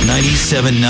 97.9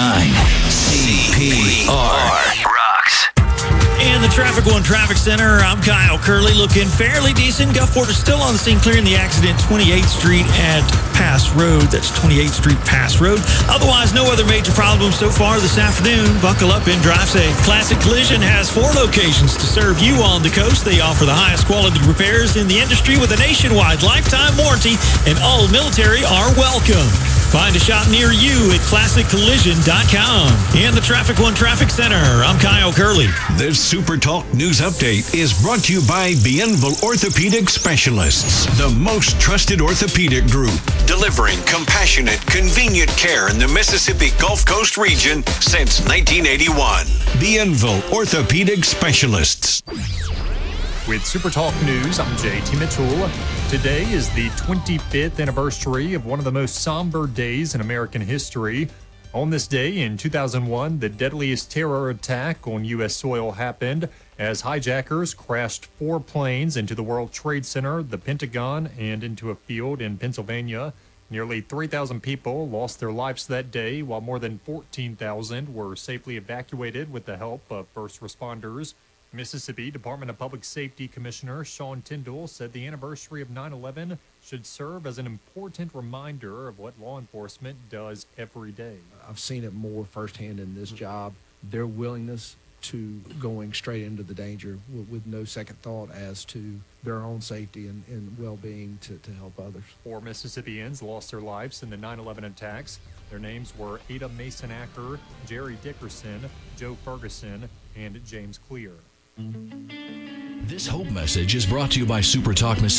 CPR rocks. In the Traffic One Traffic Center, I'm Kyle Curley, looking fairly decent. Gulfport is still on the scene, clearing the accident 28th Street at Pass Road. That's 28th Street Pass Road. Otherwise, no other major problems so far this afternoon. Buckle up and drive safe. Classic Collision has 4 locations to serve you on the coast. They offer the highest quality repairs in the industry with a nationwide lifetime warranty, and all military are welcome. Find a shop near you at ClassicCollision.com. In the Traffic One Traffic Center, I'm Kyle Curley. This Super Talk News Update is brought to you by Bienville Orthopedic Specialists, the most trusted orthopedic group, delivering compassionate, convenient care in the Mississippi Gulf Coast region since 1981. Bienville Orthopedic Specialists. With Super Talk News, I'm JT Mitchell. Today is the 25th anniversary of one of the most somber days in American history. On this day in 2001, the deadliest terror attack on U.S. soil happened as hijackers crashed 4 planes into the World Trade Center, the Pentagon, and into a field in Pennsylvania. Nearly 3,000 people lost their lives that day, while more than 14,000 were safely evacuated with the help of first responders. Mississippi Department of Public Safety Commissioner Sean Tindall said the anniversary of 9/11 should serve as an important reminder of what law enforcement does every day. I've seen it more firsthand in this job, their willingness to going straight into the danger with no second thought as to their own safety and well-being to help others. 4 Mississippians lost their lives in the 9/11 attacks. Their names were Ada Mason Acker, Jerry Dickerson, Joe Ferguson, and James Clear. This Hope message is brought to you by Super Talk